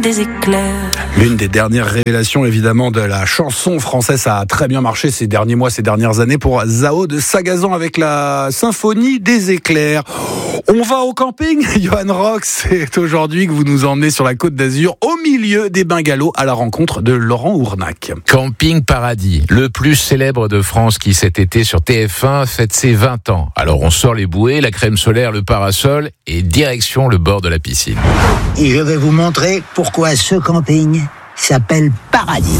des éclairs. L'une des dernières révélations évidemment de la chanson française, ça a très bien marché ces derniers mois, ces dernières années pour Zao de Sagazan avec la symphonie des éclairs. On va au camping, Johan Rock, c'est aujourd'hui que vous nous emmenez sur la Côte d'Azur au milieu des bungalows à la rencontre de Laurent Ournac. Camping Paradis, le plus célèbre de France qui cet été sur TF1 fête ses 20 ans. Alors on sort les bouées, la crème solaire, le parasol et direction le bord de la piscine. Et je vais vous montrer pourquoi ce camping s'appelle Paradis.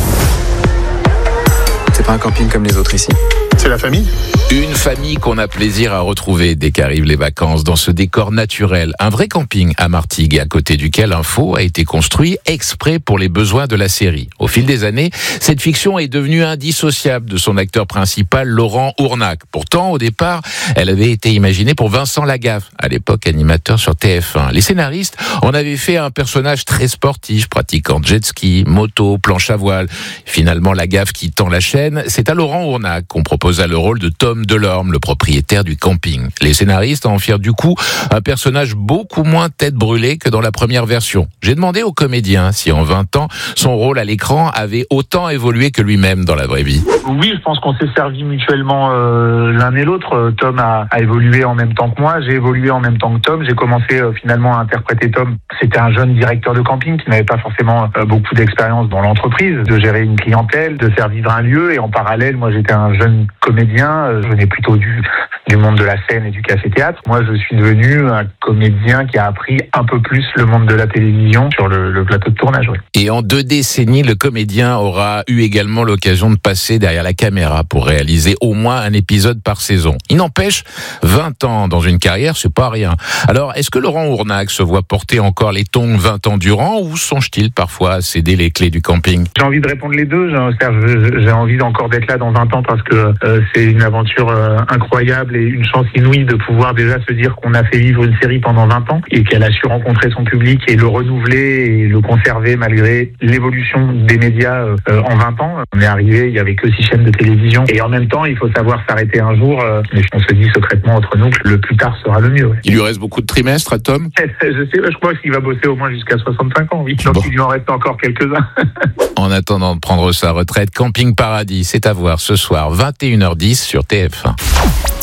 C'est pas un camping comme les autres ici. C'est la famille ? Une famille qu'on a plaisir à retrouver dès qu'arrivent les vacances dans ce décor naturel. Un vrai camping à Martigues, à côté duquel un faux a été construit exprès pour les besoins de la série. Au fil des années, cette fiction est devenue indissociable de son acteur principal, Laurent Ournac. Pourtant, au départ, elle avait été imaginée pour Vincent Lagaffe, à l'époque animateur sur TF1. Les scénaristes en avaient fait un personnage très sportif, pratiquant jet ski, moto, planche à voile. Finalement, Lagaffe quittant la chaîne, c'est à Laurent Ournac qu'on proposa le rôle de Tom Delorme, le propriétaire du camping. Les scénaristes en firent du coup un personnage beaucoup moins tête brûlée que dans la première version. J'ai demandé au comédien si en 20 ans, son rôle à l'écran avait autant évolué que lui-même dans la vraie vie. Oui, je pense qu'on s'est servi mutuellement l'un et l'autre. Tom a évolué en même temps que moi, j'ai évolué en même temps que Tom. J'ai commencé finalement à interpréter Tom. C'était un jeune directeur de camping qui n'avait pas forcément beaucoup d'expérience dans l'entreprise, de gérer une clientèle, de faire vivre un lieu. Et en parallèle, moi j'étais un jeune comédien, je venais plutôt du monde de la scène et du café-théâtre. Moi, je suis devenu un comédien qui a appris un peu plus le monde de la télévision sur le plateau de tournage. Oui. Et en 2 décennies, le comédien aura eu également l'occasion de passer derrière la caméra pour réaliser au moins un épisode par saison. Il n'empêche, 20 ans dans une carrière, c'est pas rien. Alors, est-ce que Laurent Ournac se voit porter encore les tongs 20 ans durant ou songe-t-il parfois à céder les clés du camping ? J'ai envie de répondre les deux. J'ai envie encore d'être là dans 20 ans parce que c'est une aventure incroyable et une chance inouïe de pouvoir déjà se dire qu'on a fait vivre une série pendant 20 ans et qu'elle a su rencontrer son public et le renouveler et le conserver malgré l'évolution des médias en 20 ans. On est arrivé, il y avait que 6 chaînes de télévision et en même temps, il faut savoir s'arrêter un jour. Mais on se dit secrètement entre nous que le plus tard sera le mieux. Ouais. Il lui reste beaucoup de trimestres à Tom ? Je crois qu'il va bosser au moins jusqu'à 65 ans, oui. Donc il lui en reste encore quelques-uns. En attendant de prendre sa retraite, Camping Paradis, c'est à voir ce soir 21h10 sur TF1.